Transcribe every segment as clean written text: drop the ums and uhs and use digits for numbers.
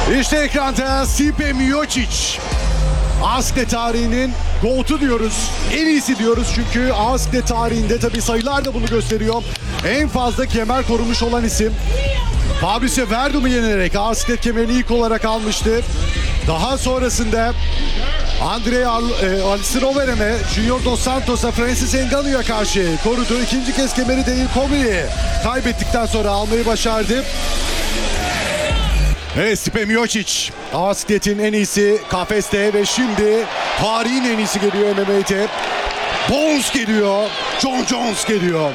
İşte ekranda Stipe Miocic. Askle tarihinin GOAT'u diyoruz. En iyisi diyoruz çünkü Askle tarihinde tabii sayılar da bunu gösteriyor. En fazla kemer korumuş olan isim. Fabrice Werdum'u yenerek Askle kemerini ilk olarak almıştı. Daha sonrasında Andrei Alciroverem'e, Junior Dos Santos'a, Francis Ngannou'ya karşı korudu. İkinci kez kemeri Dale Comer'e kaybettikten sonra almayı başardı. Evet, Stipe Miocic, Asklet'in en iyisi kafeste ve şimdi tarihin en iyisi geliyor MMA'de. Bones geliyor, Jon Jones geliyor.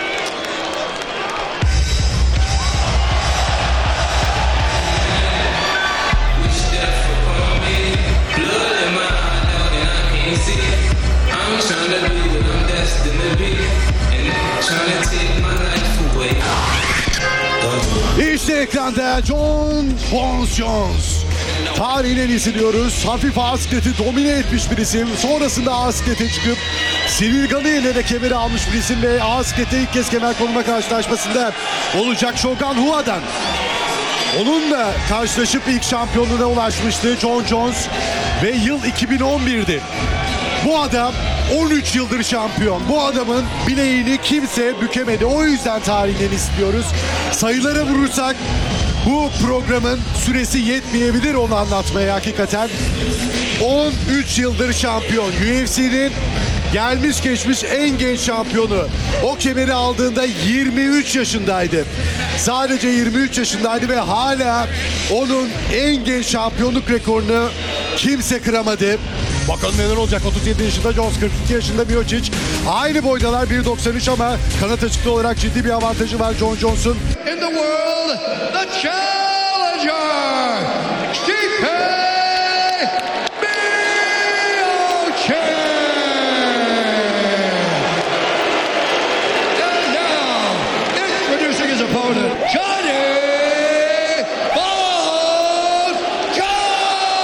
İşte ekranda Jon Bones Jones. Tarihin en iyisi diyoruz. Hafif Asklet'i domine etmiş bir isim. Sonrasında Asklet'e çıkıp Cyril Gane ile de kemeri almış bir isim ve Asklet'e ilk kez kemer koruma karşılaşmasında olacak Shogun Rua'dan. Onunla karşılaşıp ilk şampiyonluğuna ulaşmıştı Jon Jones ve yıl 2011'di. Bu adam 13 yıldır şampiyon. Bu adamın bileğini kimse bükemedi. O yüzden tarihinden istiyoruz. Sayılara vurursak bu programın süresi yetmeyebilir onu anlatmaya hakikaten. 13 yıldır şampiyon. UFC'nin gelmiş geçmiş en genç şampiyonu. O kemeri aldığında 23 yaşındaydı. Sadece 23 yaşındaydı ve hala onun en genç şampiyonluk rekorunu kimse kıramadı. Bakalım neler olacak. 37 yaşında Jones, 42 yaşında Miocic. Aynı boydalar, 1.93 ama kanat açıklığı olarak ciddi bir avantajı var Jon Jones'un. In the world, the challenger, Stipe Miocic. And now, introducing his opponent, Johnny Bones Jones.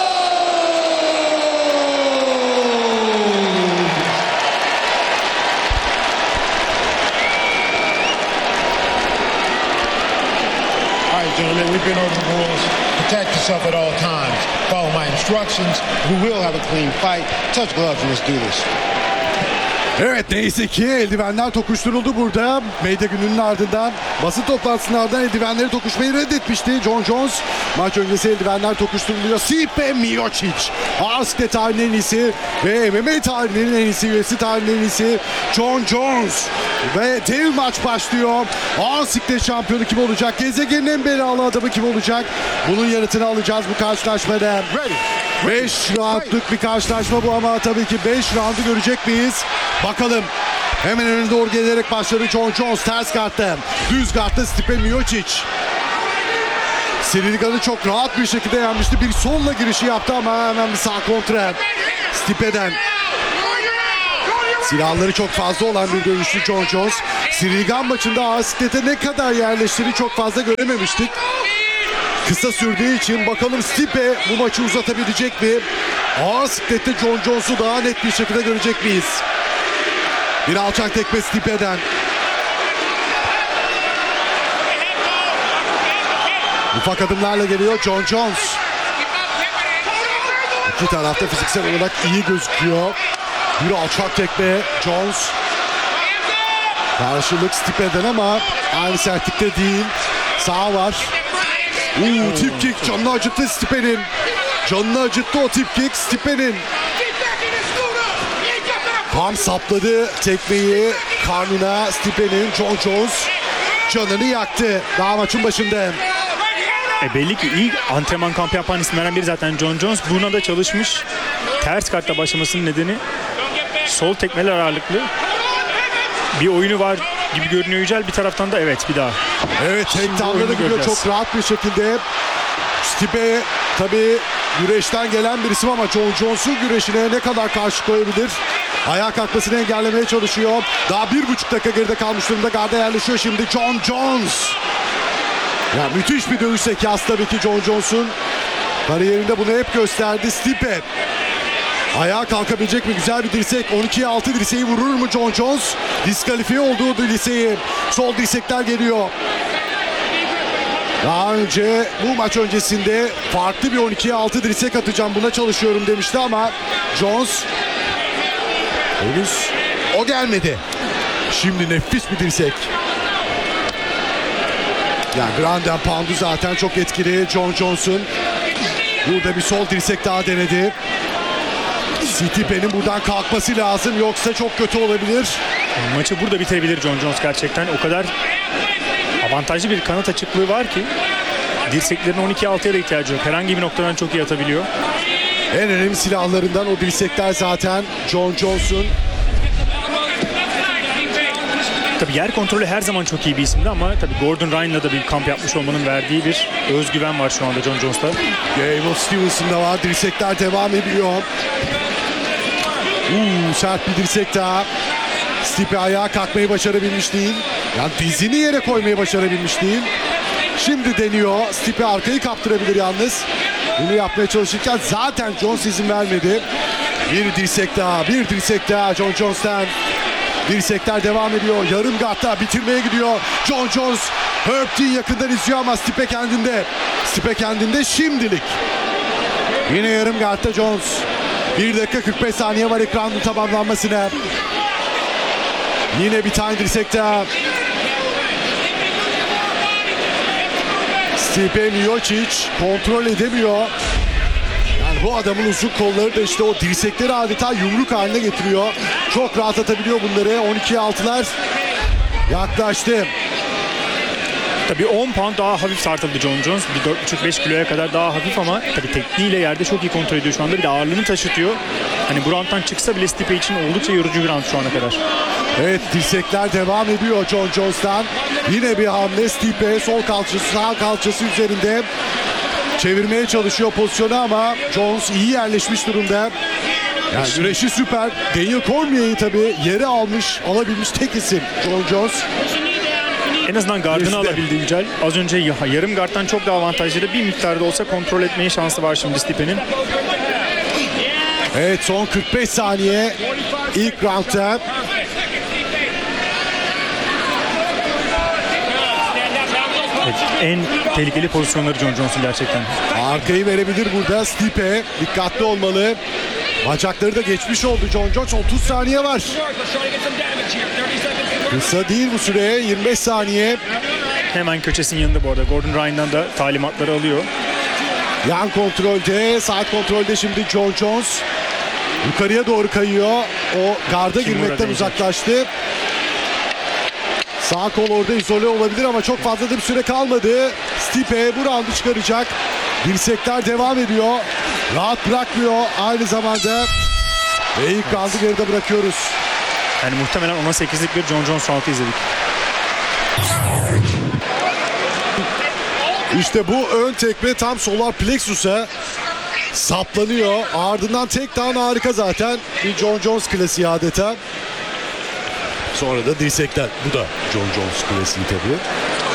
All right, gentlemen, we've been over the rules. Protect yourself at all times. Follow my instructions. We will have a clean fight. Touch gloves and let's do this. Evet, neyse ki eldivenler tokuşturuldu burada. Medya gününün ardından basın toplantısının ardından eldivenleri tokuşmayı reddetmişti Jon Jones. Maç öncesi eldivenler tokuşturuluyor. Stipe Miocic, Askle tarihinin en iyisi ve MMA tarihinin en iyisi, UFC tarihinin en iyisi Jon Jones. Ve dev maç başlıyor. Askle şampiyonu kim olacak? Gezegenin en belalı adamı kim olacak? Bunun yanıtını alacağız bu karşılaşmada. 5 roundluk bir karşılaşma bu ama tabii ki 5 roundu görecek miyiz? Bakalım. Hemen önüne doğru gelerek başladı Jon Jones ters kartta. Düz kartta Stipe Miocic. Cyril Gane'ı çok rahat bir şekilde yenmişti. Bir solla girişi yaptı ama hemen bir sağ kontra Stipe'den. Silahları çok fazla olan bir dövüşçü Jon Jones. Cyril Gane maçında Asklet'e ne kadar yerleştiğini çok fazla görememiştik. Kısa sürdüğü için bakalım Stipe bu maçı uzatabilecek mi? Asklet'te Jon Jones'u daha net bir şekilde görecek miyiz? Bir alçak tekme Stipe'den. Ufak adımlarla geliyor Jon Jones. İki tarafta fiziksel olarak iyi gözüküyor. Bir alçak tekme Jones. Karşılık Stipe'den ama aynı sertlikte değil. Sağ var. Tip kick canını acıttı Stipe'nin. Canını acıttı o tip kick Stipe'nin. Tam sapladı tekmeyi karnına Stipe'nin. Jon Jones canını yaktı daha maçın başında. Belli ki iyi antrenman kampı yapan isimlerden biri zaten Jon Jones. Buna da çalışmış. Ters kartta başlamasının nedeni sol tekmeler ağırlıklı. Bir oyunu var gibi görünüyor Yücel. Bir taraftan da evet bir daha. Evet, tek Şimdi tavları oyunu gidiyor göreceğiz. çok rahat bir şekilde. Stipe tabii güreşten gelen bir isim ama Jon Jones'un güreşine ne kadar karşı koyabilir? Ayağa kalkmasını engellemeye çalışıyor. Daha 1,5 dakika geride kalmış durumda. Garda yerleşiyor şimdi Jon Jones. Ya müthiş bir dövüş zekası tabii ki Jon Jones'un. Kariyerinde bunu hep gösterdi. Stipe ayağa kalkabilecek mi? Güzel bir dirsek. 12'ye 6 dirseği vurur mu Jon Jones? Diskalifiye olduğu dirseği. Sol dirsekler geliyor. Daha önce bu maç öncesinde farklı bir 12'ye 6 dirsek atacağım, buna çalışıyorum demişti ama Jones henüz o gelmedi. Şimdi nefis bir dirsek. Yani Grand and Pound'u zaten çok etkili John Jones'un. Burada bir sol dirsek daha denedi. Stipe'nin buradan kalkması lazım, yoksa çok kötü olabilir. Maçı burada bitirebilir John Jones gerçekten. O kadar avantajlı bir kanat açıklığı var ki dirseklerin 12-6'ya da ihtiyacı yok. Herhangi bir noktadan çok iyi atabiliyor. En önemli silahlarından o dirsekler zaten John Jones'un. Tabii yer kontrolü her zaman çok iyi bir isimdi ama tabii Gordon Ryan'la da bir kamp yapmış olmanın verdiği bir özgüven var şu anda John Jones'ta. Game of Stevenson'da var. Dirsekler devam ediyor. Sert bir dirsek daha. Stipe ayağa kalkmayı başarabilmiş değil. Yani dizini yere koymayı başarabilmiş değil. Şimdi deniyor. Stipe arkayı kaptırabilir yalnız. Bunu yapmaya çalışırken zaten Jones izin vermedi. Bir dirsek daha. Bir dirsek daha John Jones'tan. Dirsekler devam ediyor. Yarım gardta bitirmeye gidiyor. John Jones Herb Dean yakından izliyor ama Stipe kendinde. Stipe kendinde şimdilik. Yine yarım gardta Jones. 1 dakika 45 saniye var ekranın tamamlanmasına. Yine bir tane dirsek daha. Stipe Miocic kontrol edemiyor. Yani bu adamın uzun kolları da işte o dirsekleri adeta yumruk haline getiriyor. Çok rahat atabiliyor bunları. 12'ye 6'lar yaklaştı. Tabii 10 pound daha hafif tartıldı John Jones. Bir 4,5-5 kiloya kadar daha hafif ama tabii tekniğiyle yerde çok iyi kontrol ediyor şu anda. Bir de ağırlığını taşıtıyor. Hani bu round'dan çıksa bile Stipe için oldukça yorucu bir round şu ana kadar. Evet, dirsekler devam ediyor John Jones'tan. Yine bir hamle. Stipe sol kalçası sağ kalçası üzerinde çevirmeye çalışıyor pozisyonu ama Jones iyi yerleşmiş durumda. Yani güreşi süper. Daniel Cormier'i tabii yere almış, alabilmiş tek isim John Jones. En azından gardını Gerisi de. alabildi Yücel. Az önce yarım gardtan çok daha avantajlı. Bir miktarda olsa kontrol etmeye şansı var şimdi Stipe'nin. Evet, son 45 saniye ilk roundda. En tehlikeli pozisyonları John Jones'un gerçekten. Arkayı verebilir burada Stipe. Dikkatli olmalı. Bacakları da geçmiş oldu John Jones. 30 saniye var. Kısa değil bu süre. 25 saniye. Hemen köşesinin yanında bu arada. Gordon Ryan'dan da talimatları alıyor. Yan kontrolde, saat kontrolde şimdi John Jones. Yukarıya doğru kayıyor. O garda girmekten diyecek. uzaklaştı. Sağ kol orada izole olabilir ama çok fazla da bir süre kalmadı. Stipe bu roundu çıkaracak. Dirsekler devam ediyor. Rahat bırakmıyor aynı zamanda. Ve ilk roundu geride bırakıyoruz. Yani muhtemelen 10'a 8'lik bir John Jones roundu izledik. İşte bu ön tekme tam solar plexus'a saplanıyor. Ardından tek down harika zaten. Bir John Jones klasiği adeta. Sonra da dirsekler. Bu da John Jones klasiği tabii.